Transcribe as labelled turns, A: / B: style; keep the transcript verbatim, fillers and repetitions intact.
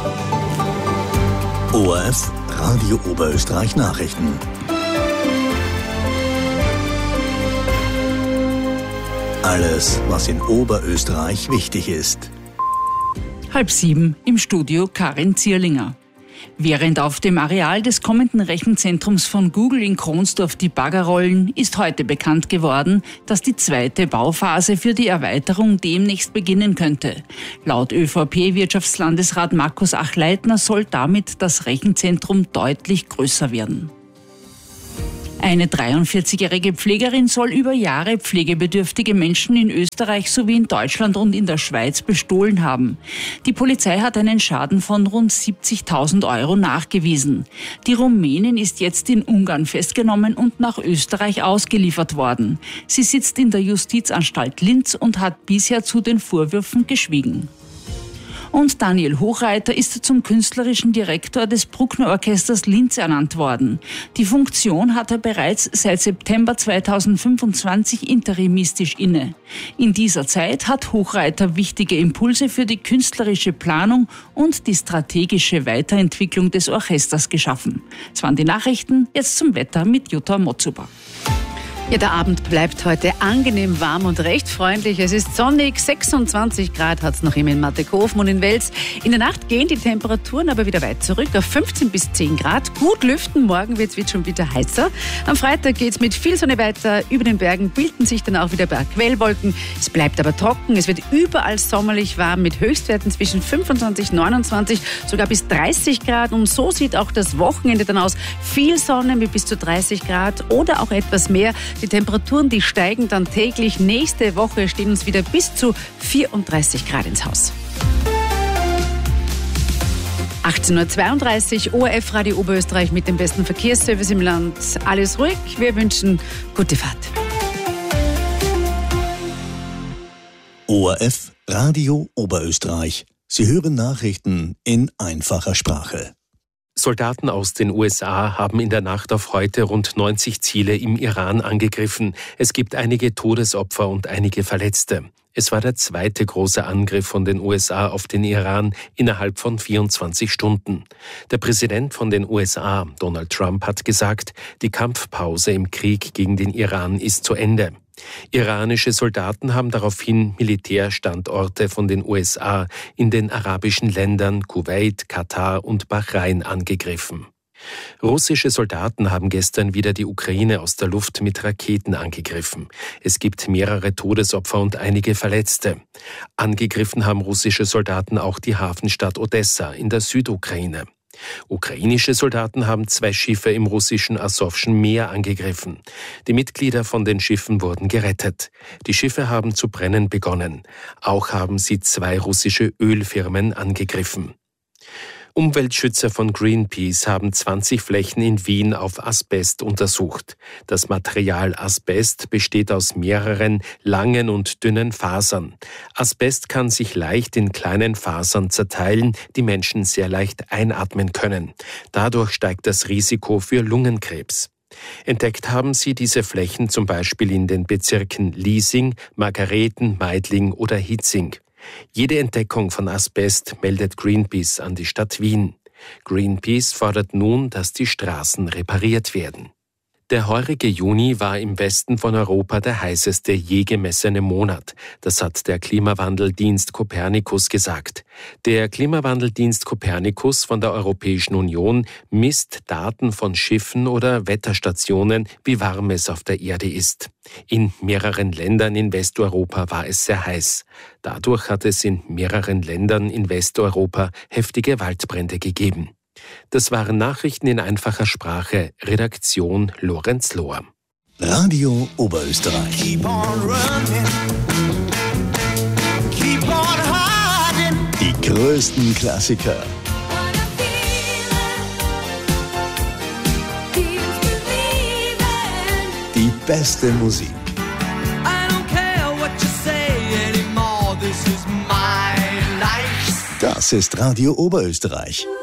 A: O R F Radio Oberösterreich Nachrichten. Alles, was in Oberösterreich wichtig ist.
B: Halb sieben im Studio Karin Zierlinger. Während auf dem Areal des kommenden Rechenzentrums von Google in Kronsdorf die Bagger rollen, ist heute bekannt geworden, dass die zweite Bauphase für die Erweiterung demnächst beginnen könnte. Laut ÖVP-Wirtschaftslandesrat Markus Achleitner soll damit das Rechenzentrum deutlich größer werden. Eine dreiundvierzigjährige Pflegerin soll über Jahre pflegebedürftige Menschen in Österreich sowie in Deutschland und in der Schweiz bestohlen haben. Die Polizei hat einen Schaden von rund siebzigtausend Euro nachgewiesen. Die Rumänin ist jetzt in Ungarn festgenommen und nach Österreich ausgeliefert worden. Sie sitzt in der Justizanstalt Linz und hat bisher zu den Vorwürfen geschwiegen. Und Daniel Hochreiter ist zum künstlerischen Direktor des Bruckner Orchesters Linz ernannt worden. Die Funktion hat er bereits seit September zweitausendfünfundzwanzig interimistisch inne. In dieser Zeit hat Hochreiter wichtige Impulse für die künstlerische Planung und die strategische Weiterentwicklung des Orchesters geschaffen. Das waren die Nachrichten, jetzt zum Wetter mit Jutta Motzuber.
C: Ja, der Abend bleibt heute angenehm warm und recht freundlich. Es ist sonnig, sechsundzwanzig Grad hat es noch immer in Mattekofen und in Wels. In der Nacht gehen die Temperaturen aber wieder weit zurück auf fünfzehn bis zehn Grad. Gut lüften, morgen wird es schon wieder heißer. Am Freitag geht es mit viel Sonne weiter. Über den Bergen bilden sich dann auch wieder ein paar Quellwolken. Es bleibt aber trocken. Es wird überall sommerlich warm mit Höchstwerten zwischen fünfundzwanzig, neunundzwanzig, sogar bis dreißig Grad. Und so sieht auch das Wochenende dann aus. Viel Sonne mit bis zu dreißig Grad oder auch etwas mehr. Die Temperaturen, die steigen dann täglich. Nächste Woche stehen uns wieder bis zu vierunddreißig Grad ins Haus. achtzehn Uhr zweiunddreißig, O R F Radio Oberösterreich mit dem besten Verkehrsservice im Land. Alles ruhig, wir wünschen gute Fahrt.
A: O R F Radio Oberösterreich. Sie hören Nachrichten in einfacher Sprache.
D: Soldaten aus den U S A haben in der Nacht auf heute rund neunzig Ziele im Iran angegriffen. Es gibt einige Todesopfer und einige Verletzte. Es war der zweite große Angriff von den U S A auf den Iran innerhalb von vierundzwanzig Stunden. Der Präsident von den U S A, Donald Trump, hat gesagt, die Kampfpause im Krieg gegen den Iran ist zu Ende. Iranische Soldaten haben daraufhin Militärstandorte von den U S A in den arabischen Ländern Kuwait, Katar und Bahrain angegriffen. Russische Soldaten haben gestern wieder die Ukraine aus der Luft mit Raketen angegriffen. Es gibt mehrere Todesopfer und einige Verletzte. Angegriffen haben russische Soldaten auch die Hafenstadt Odessa in der Südukraine. Ukrainische Soldaten haben zwei Schiffe im russischen Asowschen Meer angegriffen. Die Mitglieder von den Schiffen wurden gerettet. Die Schiffe haben zu brennen begonnen. Auch haben sie zwei russische Ölfirmen angegriffen. Umweltschützer von Greenpeace haben zwanzig Flächen in Wien auf Asbest untersucht. Das Material Asbest besteht aus mehreren langen und dünnen Fasern. Asbest kann sich leicht in kleinen Fasern zerteilen, die Menschen sehr leicht einatmen können. Dadurch steigt das Risiko für Lungenkrebs. Entdeckt haben sie diese Flächen zum Beispiel in den Bezirken Liesing, Margareten, Meidling oder Hitzing. Jede Entdeckung von Asbest meldet Greenpeace an die Stadt Wien. Greenpeace fordert nun, dass die Straßen repariert werden. Der heurige Juni war im Westen von Europa der heißeste je gemessene Monat. Das hat der Klimawandeldienst Copernicus gesagt. Der Klimawandeldienst Copernicus von der Europäischen Union misst Daten von Schiffen oder Wetterstationen, wie warm es auf der Erde ist. In mehreren Ländern in Westeuropa war es sehr heiß. Dadurch hat es in mehreren Ländern in Westeuropa heftige Waldbrände gegeben. Das waren Nachrichten in einfacher Sprache. Redaktion Lorenz Lohr.
A: Radio Oberösterreich.
E: Keep on running. Keep on hiding.
A: Die größten Klassiker. Die beste Musik.
E: I don't care what you say anymore. This is my life.
A: Das ist Radio Oberösterreich.